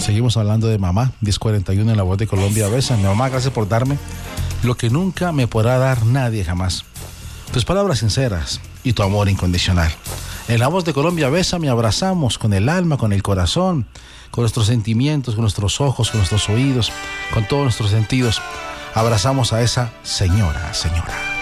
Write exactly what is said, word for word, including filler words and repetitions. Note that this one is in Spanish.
Seguimos hablando de mamá, diez cuarenta y uno en La Voz de Colombia. Besa, mi mamá, gracias por darme lo que nunca me podrá dar nadie jamás. Tus palabras sinceras y tu amor incondicional. En La Voz de Colombia, Bésame, abrazamos con el alma, con el corazón, con nuestros sentimientos, con nuestros ojos, con nuestros oídos, con todos nuestros sentidos. Abrazamos a esa señora, señora.